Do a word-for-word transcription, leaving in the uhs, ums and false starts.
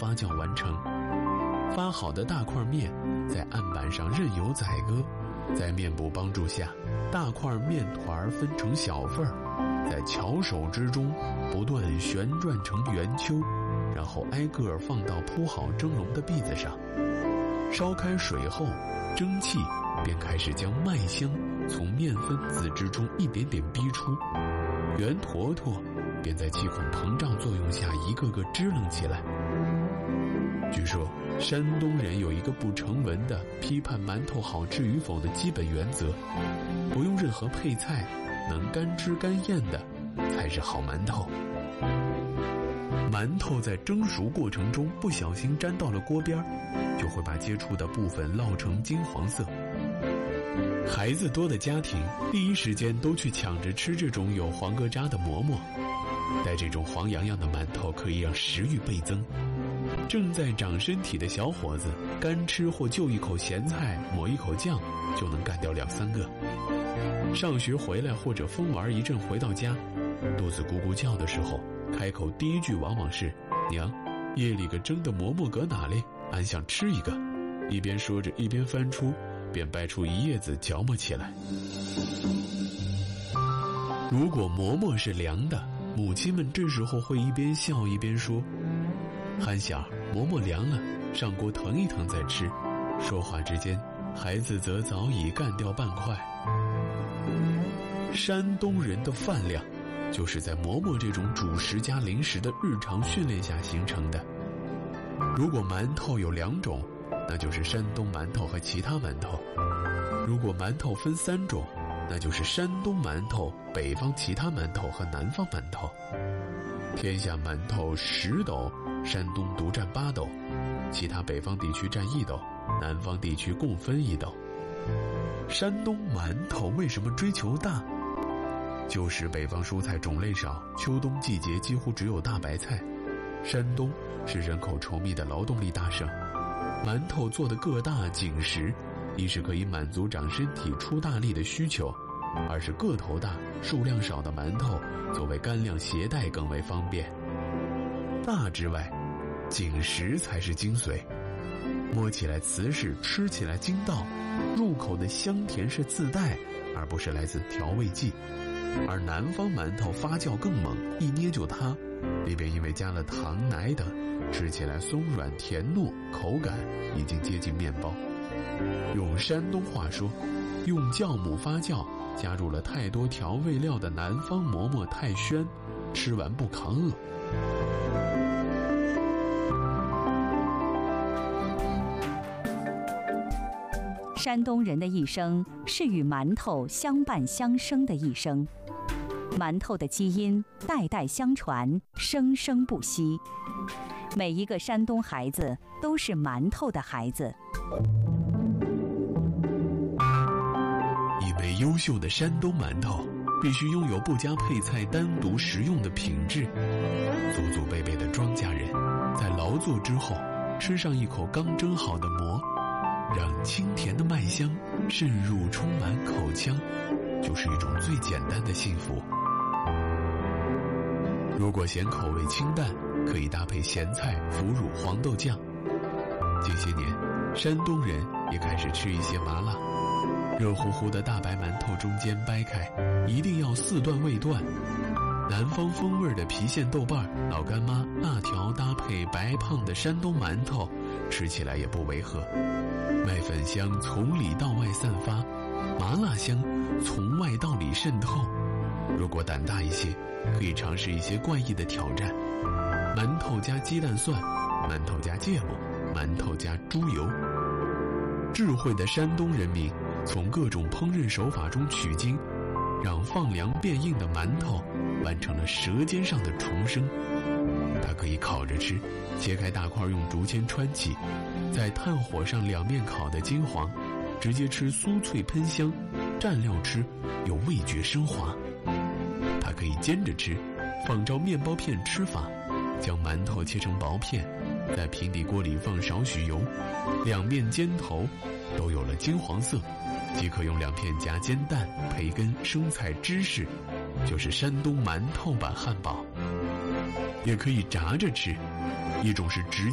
发酵完成。发好的大块面在案板上任由宰割，在面部帮助下，大块面团分成小份儿，在巧手之中不断旋转成圆丘，然后挨个放到铺好蒸笼的篦子上。烧开水后，蒸汽便开始将麦香从面分子之中一点点逼出，圆坨坨便在气孔膨胀作用下一个个支棱起来。据说山东人有一个不成文的批判馒头好吃与否的基本原则，不用任何配菜，能干吃干咽的才是好馒头。馒头在蒸熟过程中不小心沾到了锅边，就会把接触的部分烙成金黄色。孩子多的家庭第一时间都去抢着吃这种有黄疙瘩的馍馍，带这种黄洋洋的馒头可以让食欲倍增。正在长身体的小伙子干吃或就一口咸菜抹一口酱就能干掉两三个。上学回来或者疯玩一阵回到家，肚子咕咕叫的时候，开口第一句往往是娘，夜里个蒸的馍馍搁哪里，俺想吃一个。一边说着一边翻出便掰出一叶子嚼磨起来。如果馍馍是凉的，母亲们这时候会一边笑一边说，憨小儿，馍馍凉了，上锅腾一腾再吃。说话之间，孩子则早已干掉半块。山东人的饭量就是在馍馍这种主食加零食的日常训练下形成的。如果馒头有两种，那就是山东馒头和其他馒头；如果馒头分三种，那就是山东馒头、北方其他馒头和南方馒头。天下馒头十斗，山东独占八斗，其他北方地区占一斗，南方地区共分一斗。山东馒头为什么追求大？就是北方蔬菜种类少，秋冬季节几乎只有大白菜。山东是人口稠密的劳动力大省，馒头做的个大紧实，一是可以满足长身体出大力的需求，二是个头大数量少的馒头作为干粮携带更为方便。大之外，紧实才是精髓，摸起来瓷实，吃起来筋道，入口的香甜是自带，而不是来自调味剂。而南方馒头发酵更猛，一捏就塌，里边因为加了糖奶等，吃起来松软甜糯，口感已经接近面包。用山东话说，用酵母发酵加入了太多调味料的南方馍馍太宣，吃完不扛饿。 山东人的一生是与馒头相伴相生的一生，馒头的基因代代相传，生生不息。每一个山东孩子都是馒头的孩子。 一枚优秀的山东馒头必须拥有不加配菜单独食用的品质。祖祖辈辈的庄稼人在劳作之后吃上一口刚蒸好的馍，让清甜的麦香渗入充满口腔，就是一种最简单的幸福。如果嫌口味清淡，可以搭配咸菜、腐乳、黄豆酱。近些年，山东人也开始吃一些麻辣。热乎乎的大白馒头中间掰开，一定要四段未断。南方风味的郫县豆瓣、老干妈、辣条搭配白胖的山东馒头，吃起来也不违和。麦粉香从里到外散发，麻辣香从外到里渗透。如果胆大一些，可以尝试一些怪异的挑战：馒头加鸡蛋蒜，馒头加芥末，馒头加猪油。智慧的山东人民从各种烹饪手法中取经，让放凉变硬的馒头完成了舌尖上的重生。它可以烤着吃，切开大块用竹签穿起，在炭火上两面烤得金黄，直接吃酥脆喷香，蘸料吃有味觉升华。它可以煎着吃，仿照面包片吃法，将馒头切成薄片，在平底锅里放少许油，两面尖头都有了金黄色，即可用两片夹煎蛋、培根、生菜、芝士，就是山东馒头版汉堡。也可以炸着吃，一种是直